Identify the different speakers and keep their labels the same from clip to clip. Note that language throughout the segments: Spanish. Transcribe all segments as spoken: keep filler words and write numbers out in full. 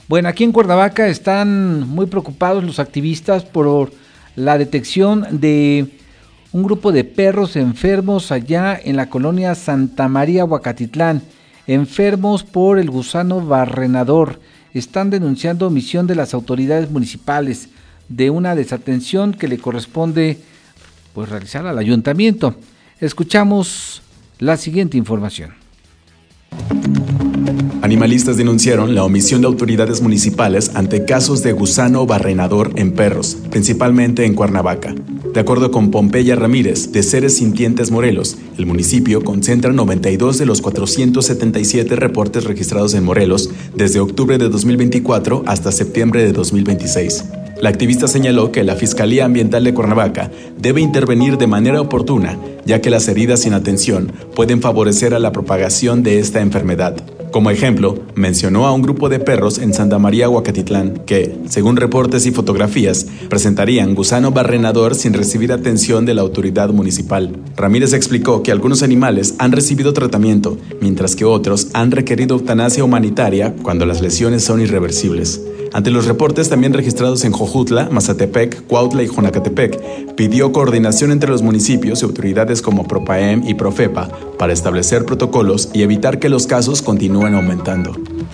Speaker 1: Bueno, aquí en Cuernavaca están muy preocupados los activistas por la detección de un grupo de perros enfermos allá en la colonia Santa María, Huacatitlán, enfermos por el gusano barrenador. Están denunciando omisión de las autoridades municipales de una desatención que le corresponde pues realizar al ayuntamiento. Escuchamos la siguiente información.
Speaker 2: Animalistas denunciaron la omisión de autoridades municipales ante casos de gusano barrenador en perros, principalmente en Cuernavaca. De acuerdo con Pompeya Ramírez, de Seres Sintientes Morelos, el municipio concentra noventa y dos de los cuatrocientos setenta y siete reportes registrados en Morelos desde octubre de dos mil veinticuatro hasta septiembre de dos mil veintiséis. La activista señaló que la Fiscalía Ambiental de Cuernavaca debe intervenir de manera oportuna, ya que las heridas sin atención pueden favorecer a la propagación de esta enfermedad. Como ejemplo, mencionó a un grupo de perros en Santa María, Huacatitlán, que, según reportes y fotografías, presentarían gusano barrenador sin recibir atención de la autoridad municipal. Ramírez explicó que algunos animales han recibido tratamiento, mientras que otros han requerido eutanasia humanitaria cuando las lesiones son irreversibles. Ante los reportes también registrados en Jojutla, Mazatepec, Cuautla y Jonacatepec, pidió coordinación entre los municipios y autoridades como Propaem y Profepa para establecer protocolos y evitar que los casos continúen aumentando.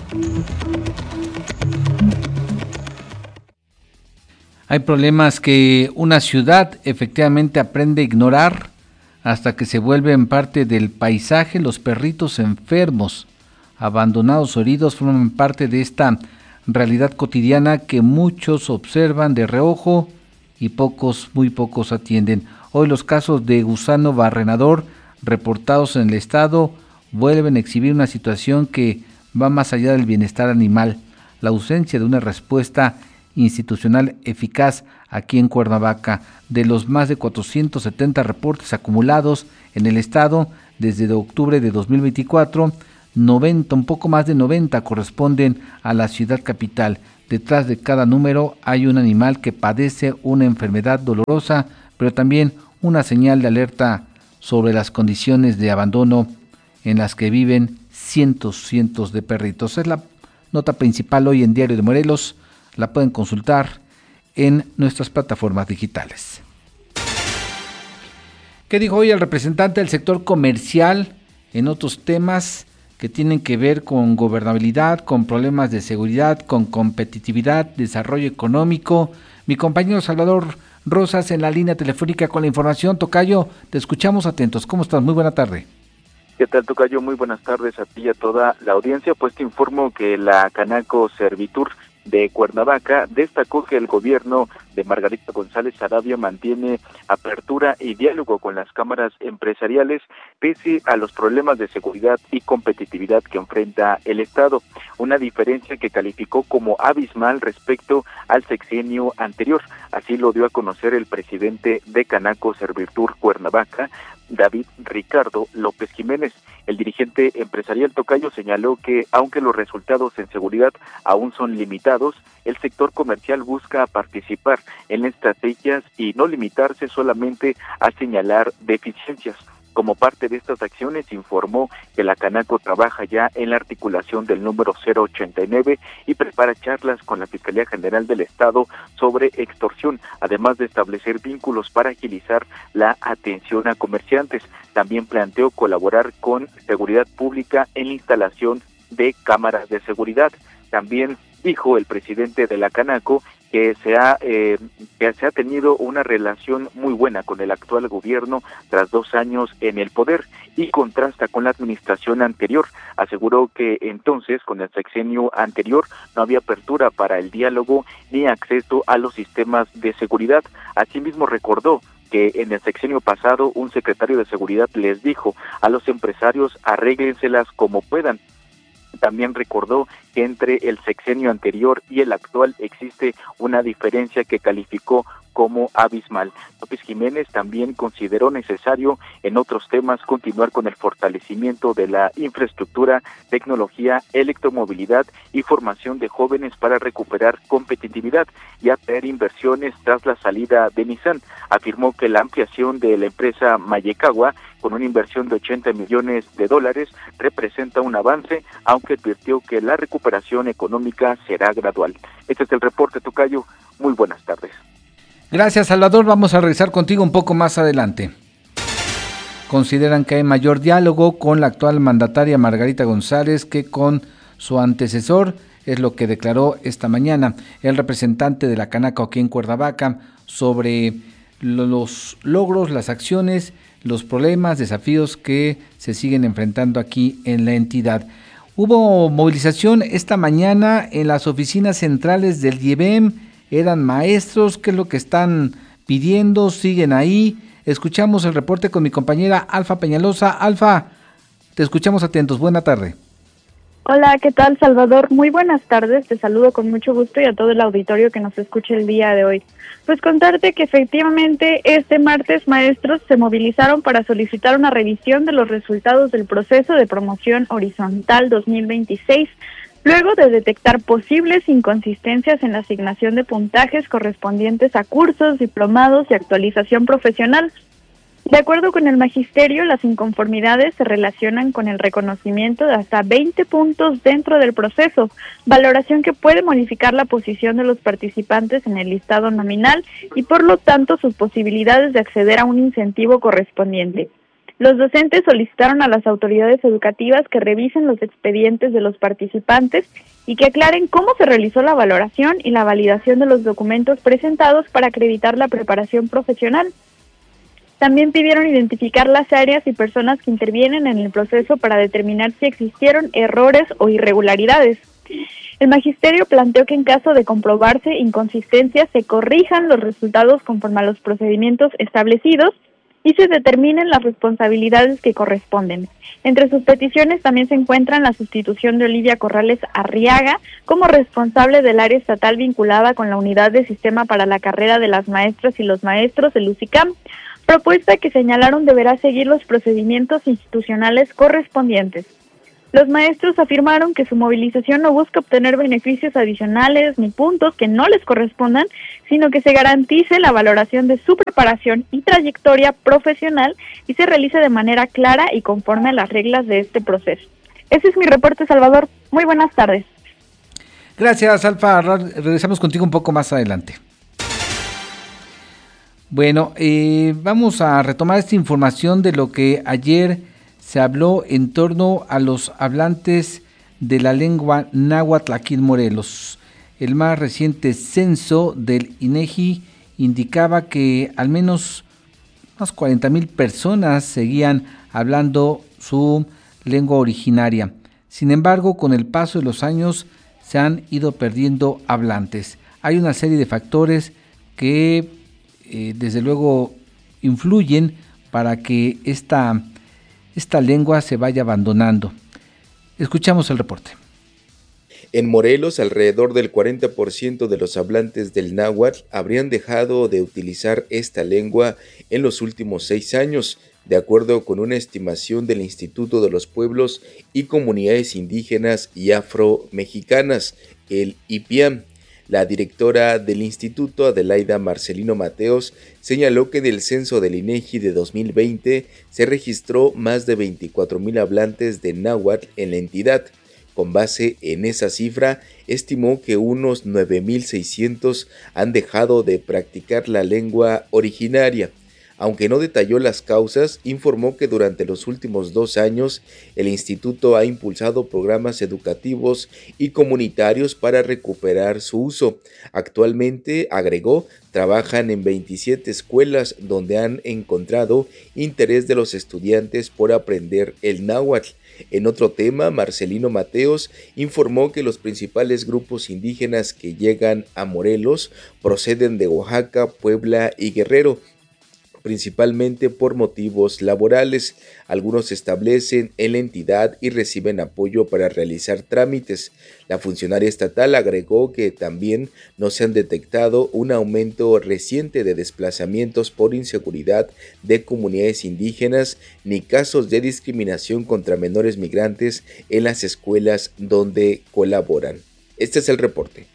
Speaker 1: Hay problemas que una ciudad efectivamente aprende a ignorar hasta que se vuelven parte del paisaje. Los perritos enfermos, abandonados o heridos forman parte de esta realidad cotidiana que muchos observan de reojo y pocos, muy pocos atienden. Hoy los casos de gusano barrenador reportados en el estado vuelven a exhibir una situación que va más allá del bienestar animal, la ausencia de una respuesta institucional eficaz aquí en Cuernavaca. De los más de cuatrocientos setenta reportes acumulados en el estado desde octubre de dos mil veinticuatro, noventa, un poco más de noventa corresponden a la ciudad capital. Detrás de cada número hay un animal que padece una enfermedad dolorosa, pero también una señal de alerta sobre las condiciones de abandono en las que viven cientos, cientos de perritos. Es la nota principal hoy en Diario de Morelos. La pueden consultar en nuestras plataformas digitales. ¿Qué dijo hoy el representante del sector comercial en otros temas que tienen que ver con gobernabilidad, con problemas de seguridad, con competitividad, desarrollo económico? Mi compañero Salvador Rosas en la línea telefónica con la información. Tocayo, te escuchamos atentos. ¿Cómo estás? Muy buena tarde.
Speaker 3: ¿Qué tal, Tocayo? Muy buenas tardes a ti y a toda la audiencia. Pues te informo que la Canaco Servitur de Cuernavaca destacó que el gobierno de Margarita González Sarabia mantiene apertura y diálogo con las cámaras empresariales pese a los problemas de seguridad y competitividad que enfrenta el Estado, una diferencia que calificó como abismal respecto al sexenio anterior. Así lo dio a conocer el presidente de Canaco Servitur Cuernavaca, David Ricardo López Jiménez. El dirigente empresarial Tocayo señaló que, aunque los resultados en seguridad aún son limitados, el sector comercial busca participar en estrategias y no limitarse solamente a señalar deficiencias. Como parte de estas acciones, informó que la Canaco trabaja ya en la articulación del número cero ochenta y nueve y prepara charlas con la Fiscalía General del Estado sobre extorsión, además de establecer vínculos para agilizar la atención a comerciantes. También planteó colaborar con Seguridad Pública en la instalación de cámaras de seguridad. También dijo el presidente de la Canaco que se ha eh, que se ha tenido una relación muy buena con el actual gobierno tras dos años en el poder y contrasta con la administración anterior. Aseguró que entonces, con el sexenio anterior, no había apertura para el diálogo ni acceso a los sistemas de seguridad. Asimismo, recordó que en el sexenio pasado un secretario de seguridad les dijo a los empresarios: arréglenselas como puedan. También recordó que entre el sexenio anterior y el actual existe una diferencia que calificó como abismal. López Jiménez también consideró necesario en otros temas continuar con el fortalecimiento de la infraestructura, tecnología, electromovilidad y formación de jóvenes para recuperar competitividad y atraer inversiones tras la salida de Nissan. Afirmó que la ampliación de la empresa Mayecagua con una inversión de ochenta millones de dólares representa un avance, aunque advirtió que la recuperación económica será gradual. Este es el reporte, tocayo. Muy buenas tardes.
Speaker 1: Gracias, Salvador. Vamos a regresar contigo un poco más adelante. Consideran que hay mayor diálogo con la actual mandataria Margarita González que con su antecesor, es lo que declaró esta mañana el representante de la Canaco aquí en Cuernavaca sobre los logros, las acciones, los problemas, desafíos que se siguen enfrentando aquí en la entidad. Hubo movilización esta mañana en las oficinas centrales del I E B E M, eran maestros, ¿qué es lo que están pidiendo? ¿Siguen ahí? Escuchamos el reporte con mi compañera Alfa Peñalosa. Alfa, te escuchamos atentos, buena tarde.
Speaker 4: Hola, ¿qué tal, Salvador? Muy buenas tardes, te saludo con mucho gusto y a todo el auditorio que nos escuche el día de hoy. Pues contarte que efectivamente este martes maestros se movilizaron para solicitar una revisión de los resultados del proceso de promoción horizontal dos mil veintiséis, luego de detectar posibles inconsistencias en la asignación de puntajes correspondientes a cursos, diplomados y actualización profesional. De acuerdo con el magisterio, las inconformidades se relacionan con el reconocimiento de hasta veinte puntos dentro del proceso, valoración que puede modificar la posición de los participantes en el listado nominal y por lo tanto sus posibilidades de acceder a un incentivo correspondiente. Los docentes solicitaron a las autoridades educativas que revisen los expedientes de los participantes y que aclaren cómo se realizó la valoración y la validación de los documentos presentados para acreditar la preparación profesional. También pidieron identificar las áreas y personas que intervienen en el proceso para determinar si existieron errores o irregularidades. El magisterio planteó que en caso de comprobarse inconsistencias se corrijan los resultados conforme a los procedimientos establecidos y se determinen las responsabilidades que corresponden. Entre sus peticiones también se encuentran la sustitución de Olivia Corrales Arriaga como responsable del área estatal vinculada con la unidad de sistema para la carrera de las maestras y los maestros del U C I C A M, propuesta que señalaron deberá seguir los procedimientos institucionales correspondientes. Los maestros afirmaron que su movilización no busca obtener beneficios adicionales ni puntos que no les correspondan, sino que se garantice la valoración de su preparación y trayectoria profesional y se realice de manera clara y conforme a las reglas de este proceso. Ese es mi reporte, Salvador. Muy buenas tardes.
Speaker 1: Gracias, Alfa. Regresamos contigo un poco más adelante. Bueno, eh, vamos a retomar esta información de lo que ayer se habló en torno a los hablantes de la lengua náhuatl aquí en Morelos. El más reciente censo del INEGI indicaba que al menos unas cuarenta mil personas seguían hablando su lengua originaria. Sin embargo, con el paso de los años se han ido perdiendo hablantes. Hay una serie de factores que eh, desde luego influyen para que esta, esta lengua se vaya abandonando. Escuchamos el reporte.
Speaker 5: En Morelos, alrededor del cuarenta por ciento de los hablantes del náhuatl habrían dejado de utilizar esta lengua en los últimos seis años, de acuerdo con una estimación del Instituto de los Pueblos y Comunidades Indígenas y Afro-Mexicanas, el I P I A M. La directora del instituto, Adelaida Marcelino Mateos, señaló que del censo del INEGI de dos mil veinte se registró más de veinticuatro mil hablantes de náhuatl en la entidad. Con base en esa cifra, estimó que unos nueve mil seiscientos han dejado de practicar la lengua originaria. Aunque no detalló las causas, informó que durante los últimos dos años el instituto ha impulsado programas educativos y comunitarios para recuperar su uso. Actualmente, agregó, trabajan en veintisiete escuelas donde han encontrado interés de los estudiantes por aprender el náhuatl. En otro tema, Marcelino Mateos informó que los principales grupos indígenas que llegan a Morelos proceden de Oaxaca, Puebla y Guerrero. principalmente por motivos laborales. Algunos se establecen en la entidad y reciben apoyo para realizar trámites. La funcionaria estatal agregó que también no se han detectado un aumento reciente de desplazamientos por inseguridad de comunidades indígenas ni casos de discriminación contra menores migrantes en las escuelas donde colaboran. Este es el reporte.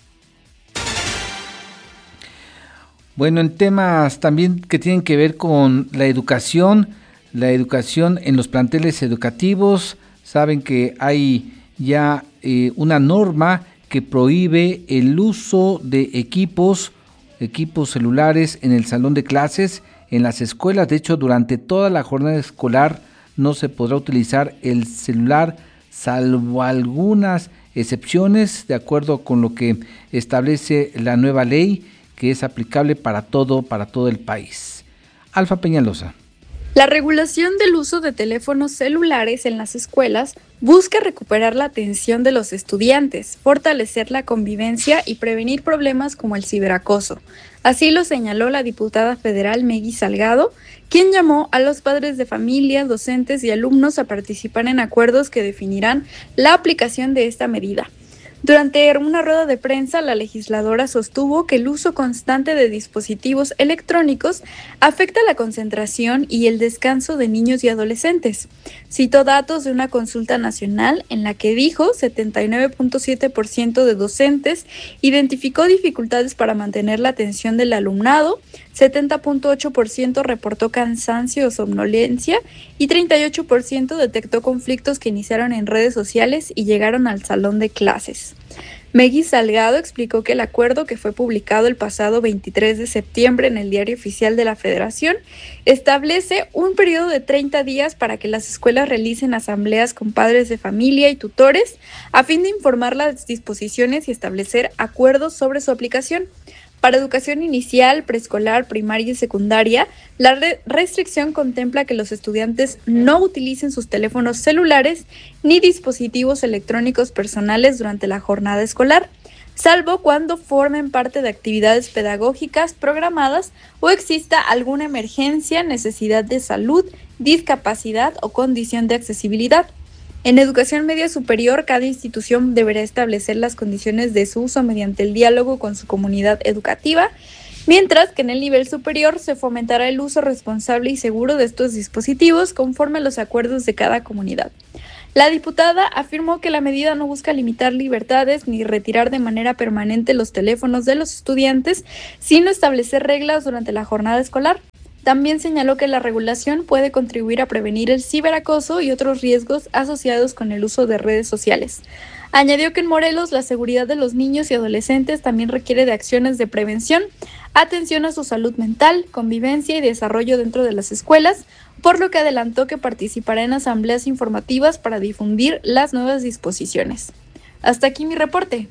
Speaker 1: Bueno, en temas también que tienen que ver con la educación, la educación en los planteles educativos, saben que hay ya eh, una norma que prohíbe el uso de equipos, equipos celulares en el salón de clases, en las escuelas. De hecho, durante toda la jornada escolar no se podrá utilizar el celular, salvo algunas excepciones, de acuerdo con lo que establece la nueva ley, que es aplicable para todo, para todo el país. Alfa Peñalosa.
Speaker 4: La regulación del uso de teléfonos celulares en las escuelas busca recuperar la atención de los estudiantes, fortalecer la convivencia y prevenir problemas como el ciberacoso. Así lo señaló la diputada federal Meggy Salgado, quien llamó a los padres de familia, docentes y alumnos a participar en acuerdos que definirán la aplicación de esta medida. Durante una rueda de prensa, la legisladora sostuvo que el uso constante de dispositivos electrónicos afecta la concentración y el descanso de niños y adolescentes. Citó datos de una consulta nacional en la que dijo setenta y nueve punto siete por ciento de docentes identificó dificultades para mantener la atención del alumnado, setenta punto ocho por ciento reportó cansancio o somnolencia y treinta y ocho por ciento detectó conflictos que iniciaron en redes sociales y llegaron al salón de clases. Meggy Salgado explicó que el acuerdo, que fue publicado el pasado veintitrés de septiembre en el Diario Oficial de la Federación, establece un periodo de treinta días para que las escuelas realicen asambleas con padres de familia y tutores a fin de informar las disposiciones y establecer acuerdos sobre su aplicación. Para educación inicial, preescolar, primaria y secundaria, la re- restricción contempla que los estudiantes no utilicen sus teléfonos celulares ni dispositivos electrónicos personales durante la jornada escolar, salvo cuando formen parte de actividades pedagógicas programadas o exista alguna emergencia, necesidad de salud, discapacidad o condición de accesibilidad. En educación media superior, cada institución deberá establecer las condiciones de su uso mediante el diálogo con su comunidad educativa, mientras que en el nivel superior se fomentará el uso responsable y seguro de estos dispositivos conforme a los acuerdos de cada comunidad. La diputada afirmó que la medida no busca limitar libertades ni retirar de manera permanente los teléfonos de los estudiantes, sino establecer reglas durante la jornada escolar. También señaló que la regulación puede contribuir a prevenir el ciberacoso y otros riesgos asociados con el uso de redes sociales. Añadió que en Morelos la seguridad de los niños y adolescentes también requiere de acciones de prevención, atención a su salud mental, convivencia y desarrollo dentro de las escuelas, por lo que adelantó que participará en asambleas informativas para difundir las nuevas disposiciones. Hasta aquí mi reporte.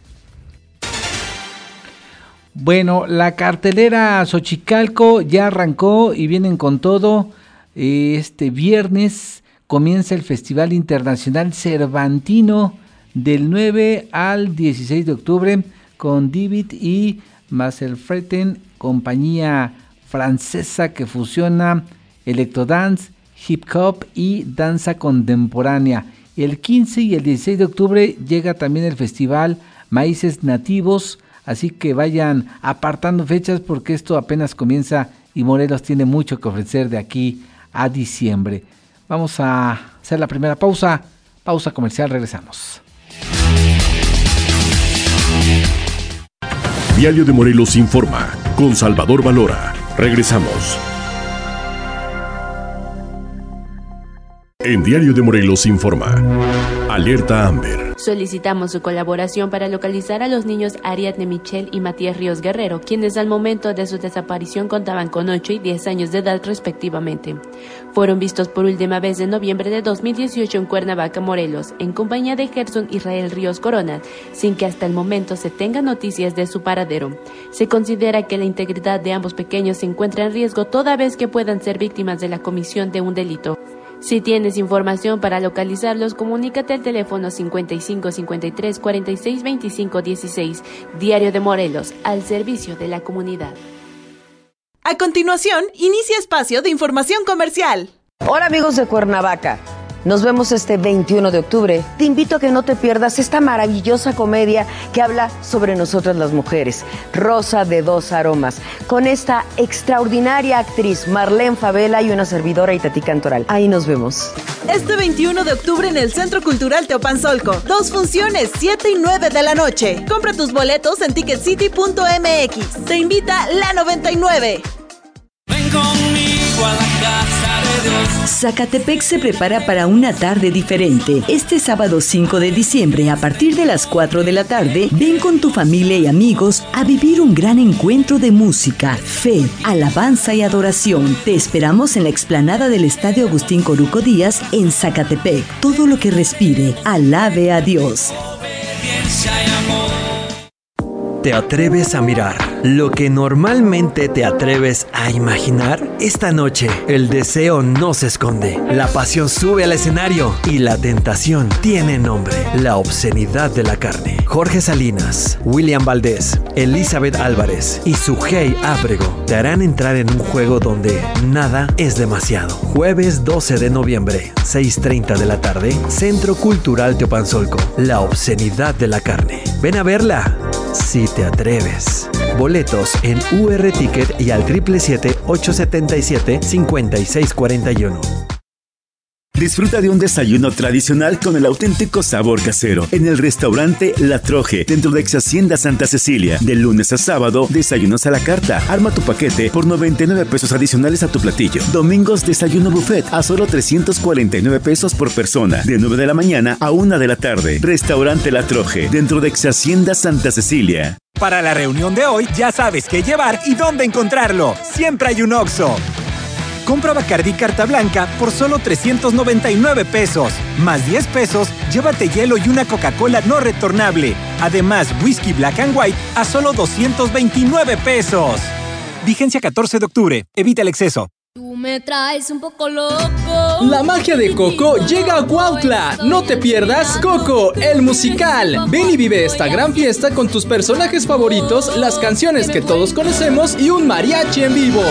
Speaker 1: Bueno, la cartelera Xochicalco ya arrancó y vienen con todo. Este viernes comienza el Festival Internacional Cervantino del nueve al dieciséis de octubre con David y Marcel Freten, compañía francesa que fusiona electrodance, hip hop y danza contemporánea. El quince y el dieciséis de octubre llega también el Festival Maíces Nativos. Así que vayan apartando fechas porque esto apenas comienza y Morelos tiene mucho que ofrecer de aquí a diciembre. Vamos a hacer la primera pausa, pausa comercial, regresamos.
Speaker 6: Diario de Morelos informa con Salvador Valora. Regresamos. En Diario de Morelos informa. Alerta Amber.
Speaker 7: Solicitamos su colaboración para localizar a los niños Ariadne Michel y Matías Ríos Guerrero, quienes al momento de su desaparición contaban con ocho y diez años de edad respectivamente. Fueron vistos por última vez en noviembre de dos mil dieciocho en Cuernavaca, Morelos, en compañía de Gerson Israel Ríos Corona, sin que hasta el momento se tenga noticias de su paradero. Se considera que la integridad de ambos pequeños se encuentra en riesgo toda vez que puedan ser víctimas de la comisión de un delito. Si tienes información para localizarlos, comunícate al teléfono cincuenta y cinco cincuenta y tres cuarenta y seis veinticinco dieciséis. Diario de Morelos, al servicio de la comunidad.
Speaker 8: A continuación, inicia espacio de información comercial.
Speaker 9: Hola amigos de Cuernavaca. Nos vemos este veintiuno de octubre. Te invito a que no te pierdas esta maravillosa comedia que habla sobre nosotras las mujeres, Rosa de dos aromas, con esta extraordinaria actriz Marlene Favela y una servidora Itatí Cantoral. Ahí nos vemos.
Speaker 8: Este veintiuno de octubre en el Centro Cultural Teopanzolco. Dos funciones, siete y nueve de la noche. Compra tus boletos en ticket city punto m x. Te invita La noventa y nueve.
Speaker 10: Ven conmigo a la casa de Dios.
Speaker 11: Zacatepec se prepara para una tarde diferente. Este sábado cinco de diciembre, a partir de las cuatro de la tarde, ven con tu familia y amigos a vivir un gran encuentro de música, fe, alabanza y adoración. Te esperamos en la explanada del Estadio Agustín Coruco Díaz en Zacatepec. Todo lo que respire, alabe a Dios.
Speaker 10: Obediencia y amor.
Speaker 12: ¿Te atreves a mirar lo que normalmente te atreves a imaginar? Esta noche, el deseo no se esconde. La pasión sube al escenario y la tentación tiene nombre. La obscenidad de la carne. Jorge Salinas, William Valdés, Elizabeth Álvarez y Sujei Ábrego te harán entrar en un juego donde nada es demasiado. Jueves doce de noviembre, seis treinta de la tarde, Centro Cultural Teopanzolco. La obscenidad de la carne. Ven a verla. Si te atreves. Boletos en U R Ticket y al siete siete siete, ocho siete siete, cinco seis cuatro uno.
Speaker 13: Disfruta de un desayuno tradicional con el auténtico sabor casero en el restaurante La Troje, dentro de Ex Hacienda Santa Cecilia. De lunes a sábado, desayunos a la carta. Arma tu paquete por noventa y nueve pesos adicionales a tu platillo. Domingos, desayuno buffet a solo trescientos cuarenta y nueve pesos por persona, de nueve de la mañana a una de la tarde. Restaurante La Troje, dentro de Ex Hacienda Santa Cecilia.
Speaker 14: Para la reunión de hoy, ya sabes qué llevar y dónde encontrarlo. Siempre hay un Oxxo. Compra Bacardí Carta Blanca por solo trescientos noventa y nueve pesos. Más diez pesos, llévate hielo y una Coca-Cola no retornable. Además, whisky Black and White a solo doscientos veintinueve pesos. Vigencia catorce de octubre. Evita el exceso.
Speaker 15: Tú me traes un poco loco.
Speaker 16: La magia de Coco llega a Cuautla. No te pierdas Coco, el musical. Ven y vive esta gran fiesta con tus personajes favoritos, las canciones que todos conocemos y un mariachi en vivo.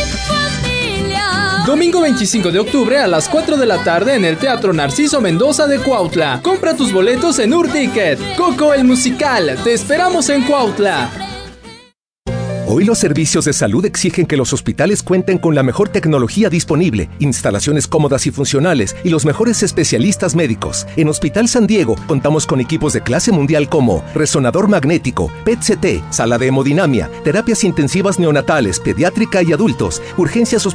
Speaker 16: Domingo veinticinco de octubre a las cuatro de la tarde en el Teatro Narciso Mendoza de Cuautla. Compra tus boletos en U R Ticket. Coco el musical. Te esperamos en Cuautla.
Speaker 17: Hoy los servicios de salud exigen que los hospitales cuenten con la mejor tecnología disponible, instalaciones cómodas y funcionales y los mejores especialistas médicos. En Hospital San Diego contamos con equipos de clase mundial como resonador magnético, P E T C T, sala de hemodinamia, terapias intensivas neonatales, pediátrica y adultos, urgencias hospitalarias